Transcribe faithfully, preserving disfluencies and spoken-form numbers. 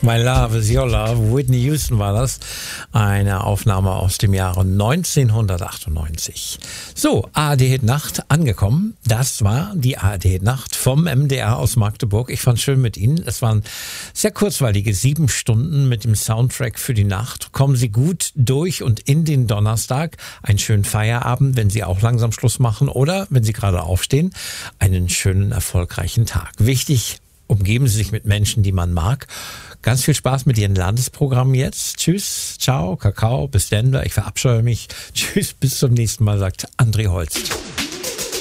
My Love is Your Love, Whitney Houston war das. Eine Aufnahme aus dem Jahre neunzehnhundertachtundneunzig. So, A R D Nacht angekommen. Das war die A R D Nacht vom M D R aus Magdeburg. Ich fand es schön mit Ihnen. Es waren sehr kurzweilige sieben Stunden mit dem Soundtrack für die Nacht. Kommen Sie gut durch und in den Donnerstag. Einen schönen Feierabend, wenn Sie auch langsam Schluss machen oder, wenn Sie gerade aufstehen, einen schönen, erfolgreichen Tag. Wichtig, umgeben Sie sich mit Menschen, die man mag. Ganz viel Spaß mit Ihren Landesprogrammen jetzt. Tschüss, ciao, Kakao, bis Denver. Ich verabscheue mich. Tschüss, bis zum nächsten Mal, sagt André Holst.